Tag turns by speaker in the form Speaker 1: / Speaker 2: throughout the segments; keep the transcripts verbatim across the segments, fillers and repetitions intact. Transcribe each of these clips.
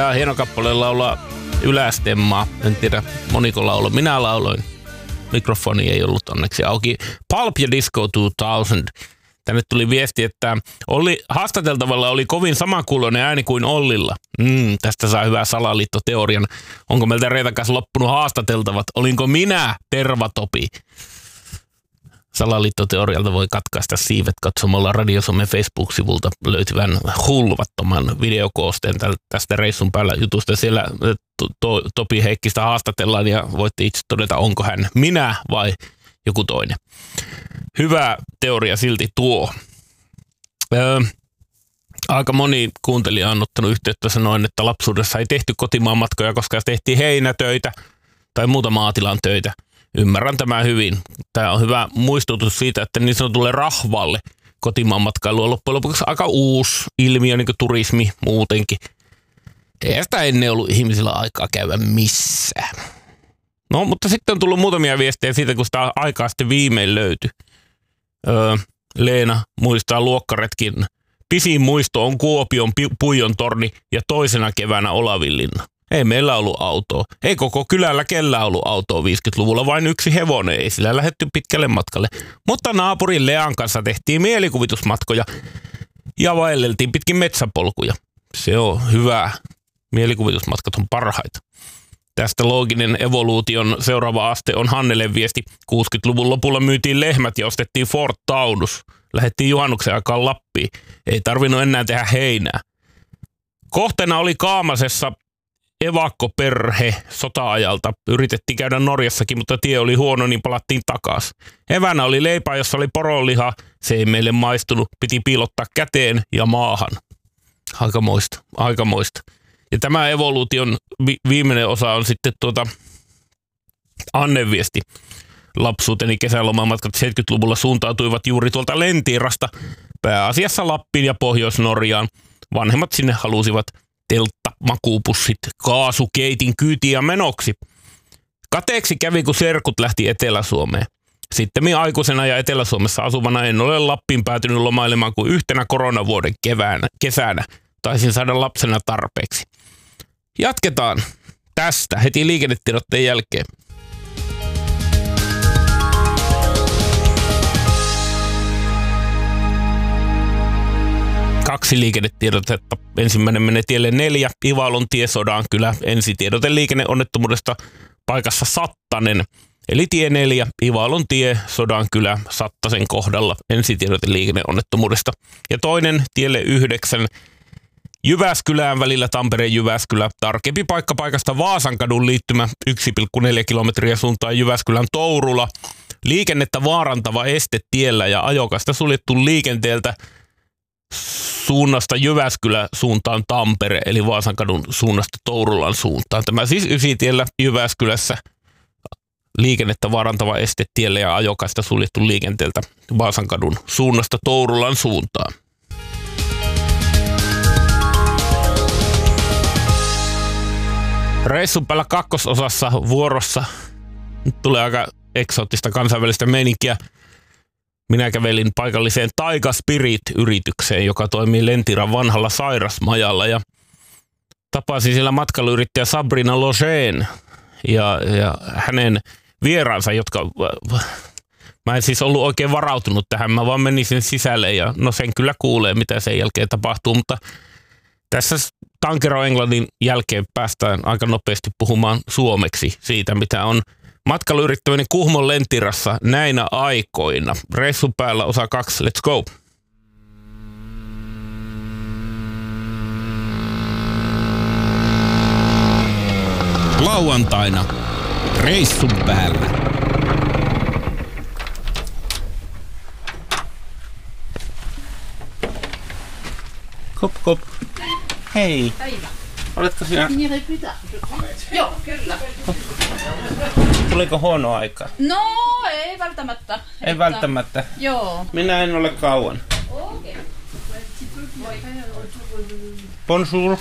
Speaker 1: ja hieno kappale laulaa ylästemmaa. En tiedä, moniko laulo. Minä lauloin. Mikrofoni ei ollut onneksi auki. Pulp ja Disco kaksituhatta. Tänne tuli viesti, että Olli, haastateltavalla oli kovin samankuuloinen ääni kuin Ollilla. Mm, tästä saa hyvää salaliittoteorian. Onko meiltä Reetan kanssa loppunut haastateltavat? Olinko minä Tervatopi? Salaliittoteorialta voi katkaista siivet katsomalla Radio Suomen Facebook-sivulta löytyvän hulvattoman videokoosteen tästä reissun päällä jutusta. Siellä to, to, Topi Heikkistä haastatellaan ja voitte itse todeta, onko hän minä vai joku toinen. Hyvä teoria silti tuo. Öö, aika moni kuuntelija on ottanut yhteyttä sanoen, että lapsuudessa ei tehty kotimaan matkoja, koska tehtiin heinätöitä tai muuta maatilan töitä. Ymmärrän tämän hyvin. Tämä on hyvä muistutus siitä, että niin sanotulle rahvalle kotimaan matkailu on loppujen lopuksi aika uusi ilmiö, niin kuin turismi muutenkin. Ei sitä ennen ollut ihmisillä aikaa käydä missään. No, mutta sitten on tullut muutamia viestejä siitä, kun sitä aikaa sitten viimein löytyi. Öö, Leena muistaa luokkaretkin. Pisin muisto on Kuopion Puijon torni ja toisena keväänä Olavinlinna. Ei meillä ollut autoa. Ei koko kylällä kellään ollut autoa viisikymmentäluvulla, vain yksi hevonen. Ei sillä lähdetty pitkälle matkalle. Mutta naapurin Lean kanssa tehtiin mielikuvitusmatkoja ja vaelleltiin pitkin metsäpolkuja. Se on hyvä. Mielikuvitusmatkat on parhaita. Tästä looginen evoluution seuraava aste on Hannelen viesti. kuusikymmentäluvun lopulla myytiin lehmät ja ostettiin Ford Taunus. Lähdettiin juhannuksen aikaan Lappiin. Ei tarvinnut enää tehdä heinää. Kohteena oli Kaamasessa evakkoperhe sota-ajalta. Yritettiin käydä Norjassakin, mutta tie oli huono, niin palattiin takaisin. Evänä oli leipää, jossa oli poronliha. Se ei meille maistunut. Piti piilottaa käteen ja maahan. Aikamoista, aikamoista. Ja tämä evoluution vi- viimeinen osa on sitten tuota Annen viesti. Lapsuuteni kesälomamatkat seitsemänkymmentäluvulla suuntautuivat juuri tuolta Lentiirasta pääasiassa Lappiin ja Pohjois-Norjaan. Vanhemmat sinne halusivat teltta, makuupussit, kaasukeitin kyytiä menoksi. Kateeksi kävi, kun serkut lähti Etelä-Suomeen. Sittemmin aikuisena ja Etelä-Suomessa asuvana en ole Lappiin päätynyt lomailemaan kuin yhtenä koronavuoden keväänä, kesänä. Taisin saada lapsena tarpeeksi. Jatketaan tästä heti liikennetiedotteen jälkeen. Kaksi liikennetiedotetta. Ensimmäinen menee tielle neljä, Ivalon tie Sodankylä. Ensitiedote liikenneonnettomuudesta paikassa Sattanen. Eli tie neljä, Ivalon tie Sodankylä Sattasen kohdalla. Ensitiedote liikenneonnettomuudesta. Ja toinen tielle yhdeksän, Jyväskylään välillä Tampere-Jyväskylä. Tarkempi paikka paikasta Vaasankadun liittymä yksi pilkku neljä kilometriä suuntaan Jyväskylän Tourula. Liikennettä vaarantava este tiellä ja ajokasta suljettu liikenteeltä suunnasta Jyväskylä suuntaan Tampere, eli Vaasankadun suunnasta Tourulan suuntaan. Tämä siis Ysitiellä Jyväskylässä liikennettä vaarantava este tiellä ja ajokasta suljettu liikenteeltä Vaasankadun suunnasta Tourulan suuntaan. Reissun päällä kakkososassa vuorossa nyt tulee aika eksoottista kansainvälistä meininkiä. Minä kävelin paikalliseen Taika Spirit-yritykseen, joka toimii Lentiran vanhalla sairasmajalla, ja tapasin siellä matkailuyrittäjä Sabrina Logeen ja, ja hänen vieraansa, jotka... Mä en siis ollut oikein varautunut tähän, mä vaan menin sen sisälle ja no sen kyllä kuulee, mitä sen jälkeen tapahtuu, mutta tässä Tankero Englannin jälkeen päästään aika nopeasti puhumaan suomeksi siitä, mitä on matkailuyrittäminen Kuhmon Lentirassa näinä aikoina. Reissun päällä osa kaksi, let's go! Lauantaina reissun päällä. Kop, kop. Hei.
Speaker 2: Päivä.
Speaker 1: Oletko sinä?
Speaker 2: Joo, kyllä.
Speaker 1: Tuliko huono aika?
Speaker 2: No, ei välttämättä.
Speaker 1: Ei
Speaker 2: että...
Speaker 1: välttämättä.
Speaker 2: Joo.
Speaker 1: Minä en ole kauan.
Speaker 2: Okei.
Speaker 1: Bonjour.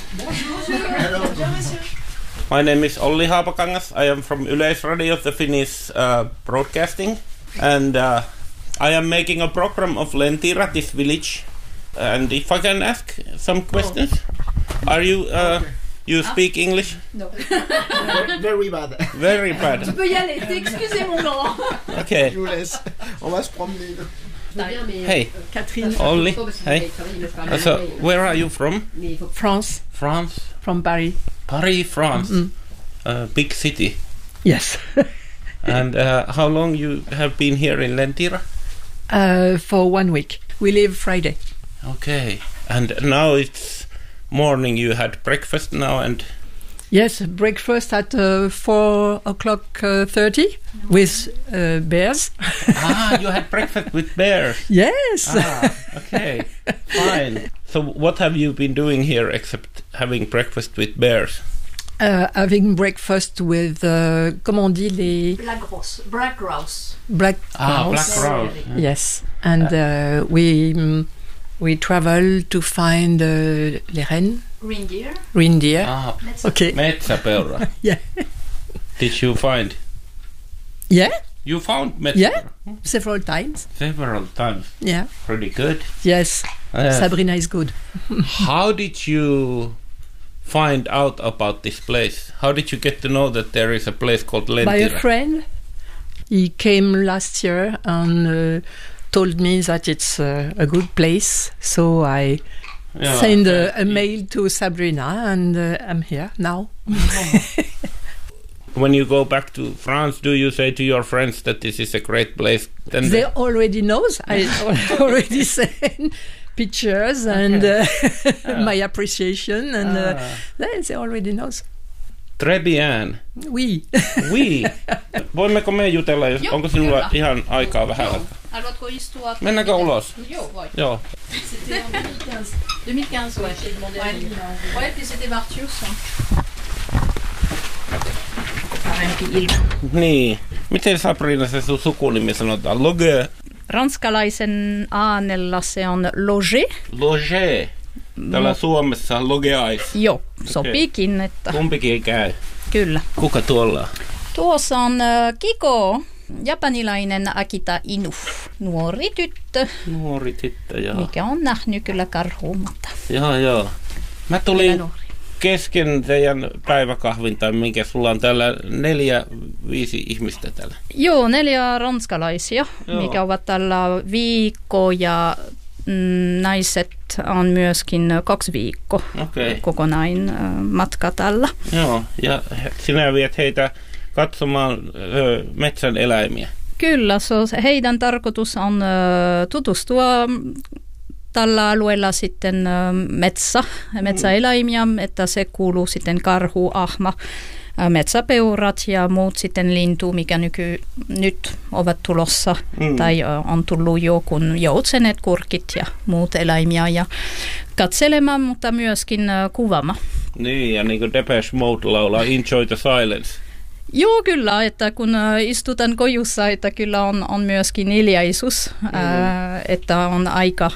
Speaker 1: My name is Olli Haapakangas. I am from Yleisradio, the Finnish uh, broadcasting. And uh, I am making a program of Lentira, this village. And if I can ask some questions. Are you uh, You speak English?
Speaker 2: No.
Speaker 3: Very bad.
Speaker 1: Very bad.
Speaker 2: Tu peux y aller, excusez mon grand.
Speaker 1: Okay.
Speaker 3: Je vous laisse. On va se promener.
Speaker 1: Hey,
Speaker 4: Catherine.
Speaker 1: Olli. Hey. So, where are you from?
Speaker 4: France.
Speaker 1: France.
Speaker 4: From Paris.
Speaker 1: Paris, France.
Speaker 4: Mm.
Speaker 1: A big city.
Speaker 4: Yes.
Speaker 1: And uh, how long you have been here in Lentira?
Speaker 4: uh, for one week. We leave Friday.
Speaker 1: Okay. And now it's morning. You had breakfast now and...
Speaker 4: Yes, breakfast at uh, four o'clock uh, thirty with uh, bears.
Speaker 1: ah, you had breakfast with bears.
Speaker 4: Yes.
Speaker 1: Ah, okay. Fine. So what have you been doing here except having breakfast with bears?
Speaker 4: Uh, having breakfast with, uh, comment on dit les...
Speaker 2: Black grouse. Black grouse.
Speaker 4: Black
Speaker 1: Ah, black
Speaker 4: grouse.
Speaker 1: grouse.
Speaker 4: Yes, and uh, we mm, we travel to find uh, les rennes,
Speaker 2: Reindeer.
Speaker 4: reindeer.
Speaker 1: Ah,
Speaker 4: Okay.
Speaker 1: metsäpeura.
Speaker 4: Yeah.
Speaker 1: Did you find?
Speaker 4: Yeah,
Speaker 1: You found metsäpeura?
Speaker 4: Yeah. several times.
Speaker 1: Several times.
Speaker 4: Yeah.
Speaker 1: Pretty good.
Speaker 4: Yes.
Speaker 1: Uh,
Speaker 4: Sabrina is good.
Speaker 1: How did you find out about this place? How did you get to know that there is a place called Lentira?
Speaker 4: By a friend. He came last year and uh, told me that it's uh, a good place. So I
Speaker 1: Yeah,
Speaker 4: sent
Speaker 1: okay.
Speaker 4: a, a mail to Sabrina, and uh, I'm here now.
Speaker 1: When you go back to France, do you say to your friends that this is a great place? Then
Speaker 4: They already knows. I already sent pictures and uh, my appreciation, and uh,
Speaker 1: Ah.
Speaker 4: they they already knows.
Speaker 1: Très bien.
Speaker 4: Oui.
Speaker 1: Oui. Voimmeko me jutella, jos,
Speaker 2: Joo,
Speaker 1: onko sinulla
Speaker 2: kyllä.
Speaker 1: ihan aikaa vähän?
Speaker 2: Joo. Haluatko istua?
Speaker 1: Mennäänkö ulos?
Speaker 2: Joo, voi.
Speaker 1: Joo.
Speaker 2: C'était en deux mille quinze. deux mille quinze, ouais. Ouais, ouais, puis c'était Martius. Parempi ilma.
Speaker 1: Niin. Miten Sabrina se sun sukunimi sanotaan? Loge?
Speaker 5: Ranskalaisen äänellä se on loge.
Speaker 1: Loge. Täällä Suomessa on logeais.
Speaker 5: Joo, sopiikin, että
Speaker 1: Kumpikin käy.
Speaker 5: kyllä.
Speaker 1: Kuka tuolla on?
Speaker 5: Tuossa on äh, Kiko, japanilainen Akita Inu, nuori tyttö,
Speaker 1: Nuori tyttö, joo.
Speaker 5: mikä on nähnyt kyllä karhuumatta.
Speaker 1: Joo, joo. Mä tulin kesken teidän päiväkahvin, tai minkä sulla on täällä neljä, viisi ihmistä täällä.
Speaker 5: Joo, neljä ranskalaisia,
Speaker 1: Joo.
Speaker 5: mikä ovat tällä viikko ja mm, naiset on myöskin kaksi viikkoa
Speaker 1: Okei. Okay.
Speaker 5: kokonain äh, matka tällä.
Speaker 1: Joo, ja he- sinä viet heitä katsomaan ö, metsän eläimiä.
Speaker 5: Kyllä, so, heidän tarkoitus on ö, tutustua tällä alueella sitten ö, metsä, metsäeläimiä, että se kuuluu sitten karhu, ahma, ö, metsäpeurat ja muut sitten lintu, mikä nyky, nyt ovat tulossa
Speaker 1: Mm.
Speaker 5: tai ö, on tullut jo, kun joutsenet, kurkit ja muut eläimiä ja katselemaan, mutta myöskin ö, kuvaamaan.
Speaker 1: Niin, ja niin kuin Depeche Mode laulaa Enjoy the Silence.
Speaker 5: Joo, kyllä, että kun ä, istutaan kojussa, että kyllä on, on myöskin hiljaisuus, mm-hmm. ä, että on aika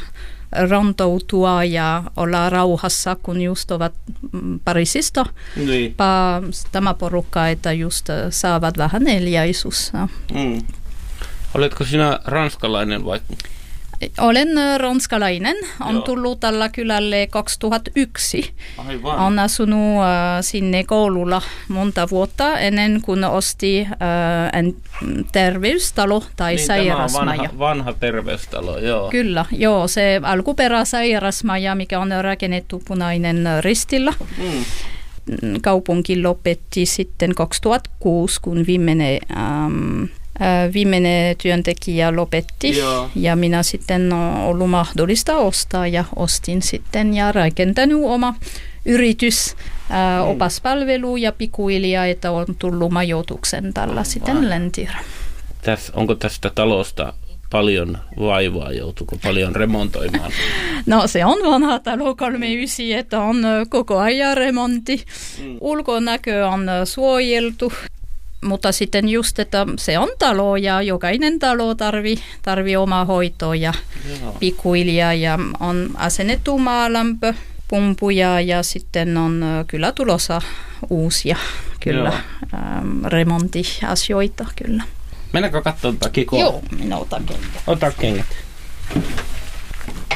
Speaker 5: rantoutua ja olla rauhassa, kun just ovat mm, Pariisista
Speaker 1: Niin.
Speaker 5: pa, tämä porukka, että just ä, saavat vähän hiljaisuus.
Speaker 1: Mm. Oletko sinä ranskalainen vai?
Speaker 5: Olen ä, ranskalainen, on
Speaker 1: Joo.
Speaker 5: tullut tällä kylälle kaksituhattayksi.
Speaker 1: Aivan.
Speaker 5: On asunut äh, sinne koululla monta vuotta ennen kuin osti äh, en, terveystalo tai
Speaker 1: Niin, tämä on
Speaker 5: sairasmaja.
Speaker 1: vanha, vanha terveystalo, joo.
Speaker 5: Kyllä, joo, se alkuperä sairasmaja, mikä on rakennettu Punainen Ristillä.
Speaker 1: Mm.
Speaker 5: Kaupunki lopetti sitten kaksituhattakuusi, kun viimeinen, ähm, äh, viimeinen työntekijä lopetti.
Speaker 1: Joo.
Speaker 5: Ja minä sitten on ollut mahdollista ostaa ja ostin sitten ja rakentanut oma yritys, ää,
Speaker 1: Mm.
Speaker 5: opaspalvelu ja pikkuhiljaa, että on tullut majoituksen tällä sitten Lentira.
Speaker 1: Täs, onko tästä talosta paljon vaivaa? Joutuuko paljon remontoimaan?
Speaker 5: No se on vanha talo kolmekymmentäyhdeksän, että on ö, koko ajan remontti.
Speaker 1: Mm.
Speaker 5: Ulkonäkö on ö, suojeltu, mutta sitten just, että se on talo ja jokainen talo tarvii tarvi omaa hoitoa ja
Speaker 1: Joo.
Speaker 5: pikkuhiljaa ja on asennettu maalämpö, pumpuja ja sitten on ö, kyllä tulossa uusia kyllä äm, remonttiasioita kyllä.
Speaker 1: Mennäänkö katsomaan tätä Kikoa?
Speaker 5: Joo, minä otan kengät.
Speaker 1: Ota kengät.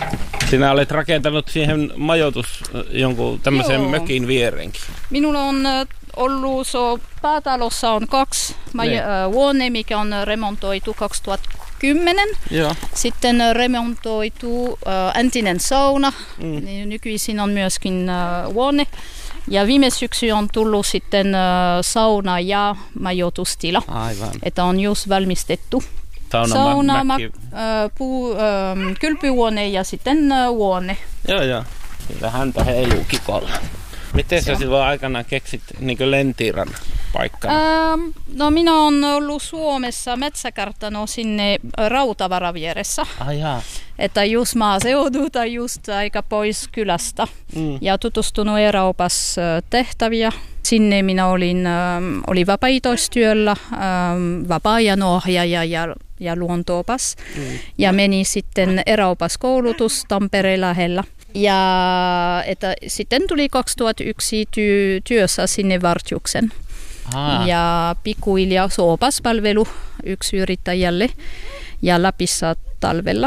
Speaker 1: Sinä olet rakentanut siihen majoitus jonkun tämmöisen
Speaker 5: Joo.
Speaker 1: mökin vierenkin.
Speaker 5: Minulla on äh, ollut, so, päätalossa on kaksi
Speaker 1: Niin.
Speaker 5: äh, huone, mikä on remontoitu kaksituhattakymmenen.
Speaker 1: Joo.
Speaker 5: Sitten äh, remontoitu äh, entinen sauna.
Speaker 1: Mm.
Speaker 5: Niin nykyisin on myöskin äh, huone. Ja viime syksy on tullut sitten äh, sauna ja majoitustila.
Speaker 1: Aivan.
Speaker 5: Että on just valmistettu.
Speaker 1: Sauna,
Speaker 5: Sauna,
Speaker 1: mä,
Speaker 5: ma- äh, puu, äh, kylpyhuone ja sitten äh, huone.
Speaker 1: Joo, joo. Kyllä häntä heiluu kikolla. Miten sä silloin aikanaan keksit niin lentiiran paikkana?
Speaker 5: Ähm, no minä olen ollut Suomessa metsäkartano sinne Rautavaran vieressä.
Speaker 1: Ah, jaa.
Speaker 5: Että just maaseudulta, just aika pois kylästä.
Speaker 1: Mm.
Speaker 5: Ja tutustunut Euroopassa tehtäviä. Sinne minä olin, ähm, oli vapaaehtoistyöllä, ähm, vapaa-ajan ohjaaja ja, ja luontoopas. Mm. Ja meni sitten Euroopassa koulutus Tampereen lähellä. Ja että sitten tuli kaksituhattayksi ty- työssä sinne Vartiuksen.
Speaker 1: Ah.
Speaker 5: Ja pikkuhiljaa soopaspalvelu yksi yrittäjälle ja Lapissa talvella.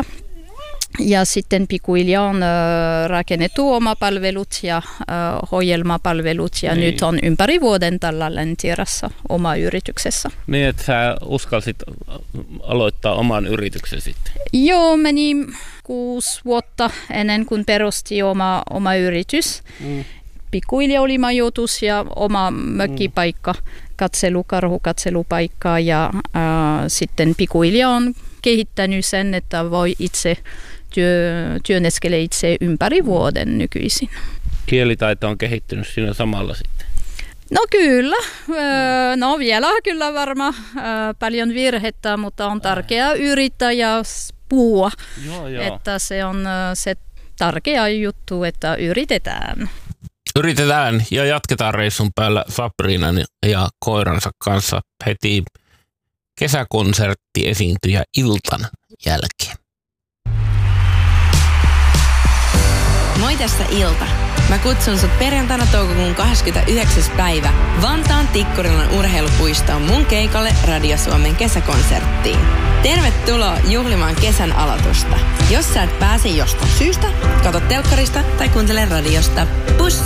Speaker 5: Ja sitten pikkuhiljaa on äh, rakennettu omapalvelut ja äh, ohjelmapalvelut ja
Speaker 1: niin.
Speaker 5: Nyt on ympäri vuoden tällä Läntirassa oma yrityksessä.
Speaker 1: Niin, että sä uskalsit aloittaa oman yrityksen sitten.
Speaker 5: Joo, meni kuusi vuotta ennen kuin perusti oma, oma yritys. Mm. Pikkuhiljaa oli majoitus ja oma mökkipaikka, katselu, karhukatselupaikka ja äh, sitten pikkuhiljaa on kehittänyt sen, että voi itse työ, työnneskele itse ympäri vuoden nykyisin.
Speaker 1: Kielitaito on kehittynyt siinä samalla sitten.
Speaker 5: No kyllä, öö, no vielä kyllä varmaan öö, paljon virhettä, mutta on tärkeää yrittää ja puhua,
Speaker 1: Joo, joo.
Speaker 5: että se on öö, se tärkeä juttu, että yritetään.
Speaker 1: Yritetään ja jatketaan reissun päällä Sabrinan ja koiransa kanssa heti kesäkonsertti esiintyjä iltan jälkeen.
Speaker 6: Moi, tässä Ilta. Mä kutsun sut perjantaina toukokuun kahdeskymmenesyhdeksäs päivä Vantaan Tikkurilan urheilupuistoon mun keikalle Radio Suomen kesäkonserttiin. Tervetuloa juhlimaan kesän aloitusta. Jos sä et pääse jostain syystä, katso telkkarista tai kuuntele radiosta. Pus!